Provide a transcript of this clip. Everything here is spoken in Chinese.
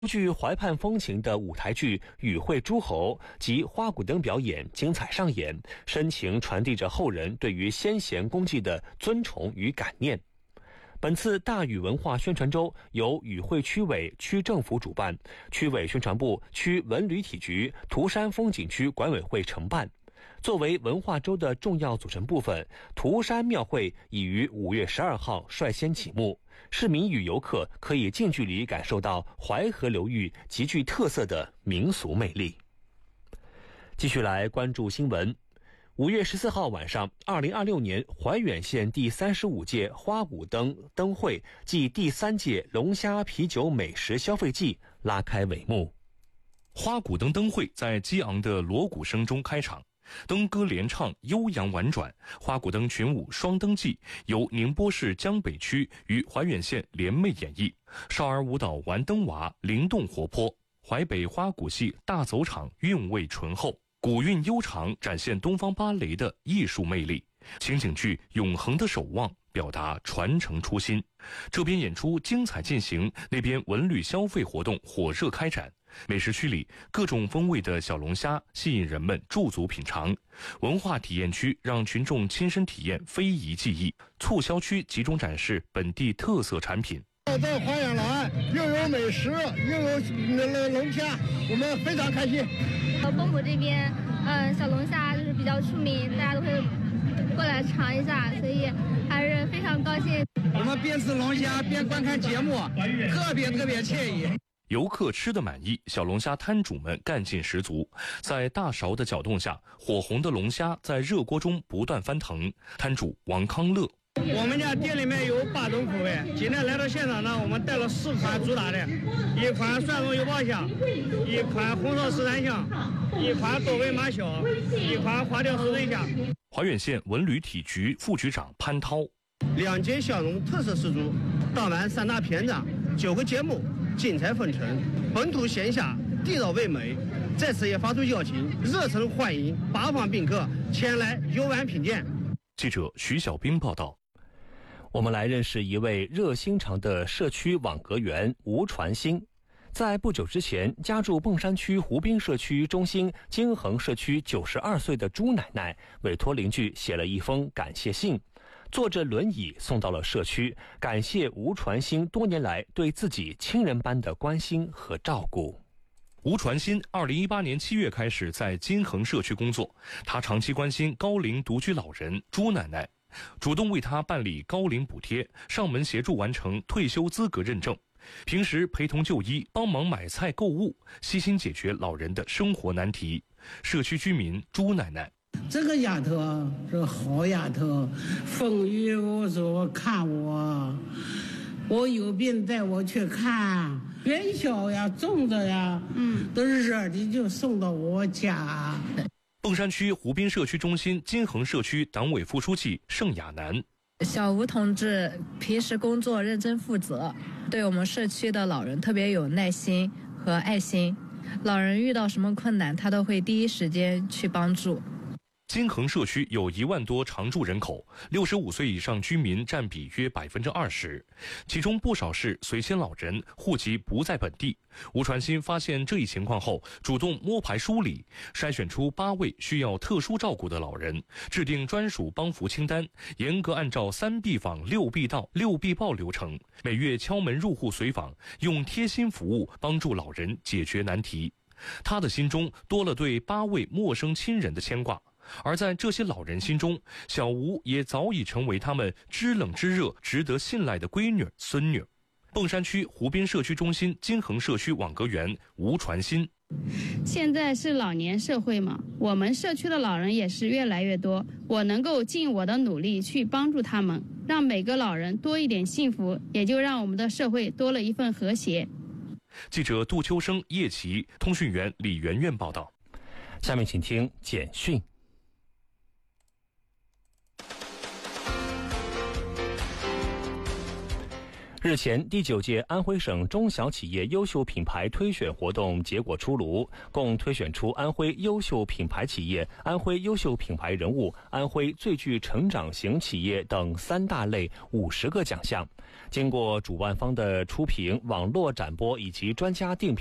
具怀盼风情的舞台剧《与会诸侯》及花鼓灯表演精彩上演，深情传递着后人对于先贤功绩的尊崇与感念。本次大禹文化宣传周由与会区委区政府主办，区委宣传部、区文旅体局、涂山风景区管委会承办。作为文化周的重要组成部分，涂山庙会已于5月12号率先启幕，市民与游客可以近距离感受到淮河流域极具特色的民俗魅力。继续来关注新闻。5月14号晚上，2026年怀远县第35届花鼓灯灯会暨第3届龙虾啤酒美食消费季拉开帷幕。 花鼓灯灯会在激昂的锣鼓声中开场，灯歌联唱悠扬婉转，花鼓灯群舞双灯记由宁波市江北区与怀远县联袂演绎，少儿舞蹈玩灯娃灵动活泼，淮北花鼓戏大走场韵味醇厚，古韵悠长，展现东方芭蕾的艺术魅力。情景剧永恒的守望表达传承初心。这边演出精彩进行，那边文旅消费活动火热开展。美食区里各种风味的小龙虾吸引人们驻足品尝，文化体验区让群众亲身体验非遗技艺，促销区集中展示本地特色产品。 到花园来，又有美食，又有龙虾，我们非常开心。 丰谷这边，小龙虾就是比较出名，大家都会过来尝一下，所以还是非常高兴。 我们边吃龙虾边观看节目，特别惬意。 游客吃得满意，小龙虾摊主们干劲十足，在大勺的搅动下，火红的龙虾在热锅中不断翻腾。摊主王康乐： 我们家店里面有8种口味，今天来到现场呢，我们带了4款主打的，一款蒜蓉油爆虾，一款红烧十三香，一款多味马小，一款花雕石醉虾。 怀远县文旅体局副局长潘涛 ：2节小龙特色十足，当晚3大篇章，9个节目，精彩纷呈，本土鲜虾，地道味美。在此也发出邀请，热诚欢迎8方宾客前来游玩品鉴。 记者徐小兵报道。 我们来认识一位热心肠的社区网格员吴传兴。在不久之前，家住砀山区湖滨社区中心金恒社区92岁的朱奶奶委托邻居写了一封感谢信，坐着轮椅送到了社区，感谢吴传兴多年来对自己亲人般的关心和照顾。 吴传兴2018年7月开始在金恒社区工作，他长期关心高龄独居老人朱奶奶，主动为他办理高龄补贴，上门协助完成退休资格认证，平时陪同就医，帮忙买菜购物，悉心解决老人的生活难题。社区居民朱奶奶： 这个丫头是好丫头，风雨无阻看我，我有病带我去看，元宵呀、粽子呀，都是热的就送到我家。 砀山区湖滨社区中心金恒社区党委副书记盛亚楠： 小吴同志平时工作认真负责，对我们社区的老人特别有耐心和爱心，老人遇到什么困难，他都会第一时间去帮助。 金恒社区有1万多常住人口，65岁以上居民占比约20%，其中不少是随迁老人，户籍不在本地。吴传兴发现这一情况后，主动摸排梳理，筛选出8位需要特殊照顾的老人，制定专属帮扶清单，严格按照3必访、6必到、6必报流程，每月敲门入户随访，用贴心服务帮助老人解决难题。他的心中多了对8位陌生亲人的牵挂。而在这些老人心中，小吴也早已成为他们知冷知热、值得信赖的闺女、孙女。砀山区湖滨社区中心金恒社区网格员吴传新： 现在是老年社会嘛，我们社区的老人也是越来越多，我能够尽我的努力去帮助他们，让每个老人多一点幸福，也就让我们的社会多了一份和谐。 记者杜秋生、叶琪，通讯员李媛媛报道。 下面请听简讯。 日前，第9届安徽省中小企业优秀品牌推选活动结果出炉，共推选出安徽优秀品牌企业、安徽优秀品牌人物、安徽最具成长型企业等3大类50个奖项。经过主办方的出评、网络展播以及专家定评